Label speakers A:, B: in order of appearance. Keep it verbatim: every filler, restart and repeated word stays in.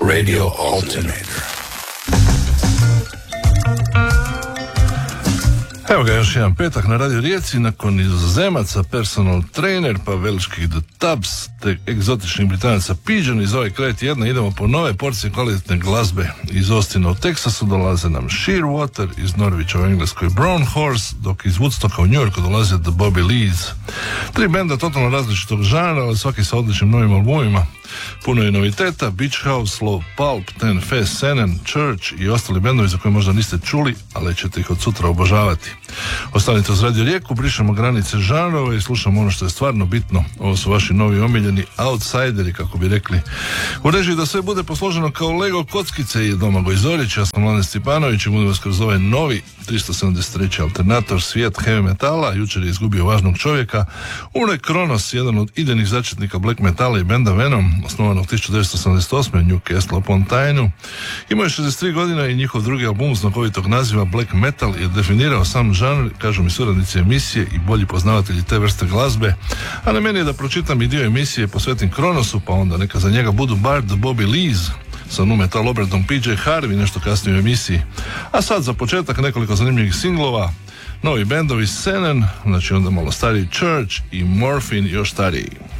A: Radio Alternator. Evo ga još jedan petak na Radio Rijeci, nakon Nizozemaca, Personal Trainer, pa velških The Tubs, te egzotičnih Britanaca Pigeon. Iz ove kraj tjedna idemo po nove porcije kvalitetne glazbe. Iz Austina u Teksasu dolaze nam Shearwater, iz Norwicha u Engleskoj Brown Horse, dok iz Woodstocka u New Yorku dolaze The Bobby Lees. Tri benda totalno različitog žanra, ali svaki sa odličnim novim albumima. Puno je noviteta: Beach House, Slow Pulp, Ten Fest, Senen, Church i ostali bendovi za koje možda niste čuli, ali ćete ih od sutra obožavati. Ostanite uz Radio Rijeku, brišemo granice žanrova i slušamo ono što je stvarno bitno. Ovo su vaši novi omiljeni outsideri, kako bi rekli. U režiji da sve bude posloženo kao Lego kockice je Domagoj Zorić, ja sam Mladen Stipanović i budu vas kroz ovaj novi tristo sedamdeset treći alternator, svijet heavy metala. Jučer je izgubio važnog čovjeka. Ule Kronos, jedan od idejnih začetnika black metala i benda Venom, osnovanog tisuću devetsto sedamdeset osme u Newcastle upon Tyne. Imao je šezdeset tri godina i njihov drugi album znakovitog naziva Black Metal je definirao sam žanr, kažu mi suradnici emisije i bolji poznavatelji te vrste glazbe. A na meni je da pročitam i dio emisije posvetim Kronosu, pa onda neka za njega budu bar The Bobby Lees sa nu metal obratom P J Harvey nešto kasnije u emisiji. A sad za početak nekoliko zanimljivih singlova. Novi bendovi Senen, znači onda malo stariji Church i Morphine još stariji.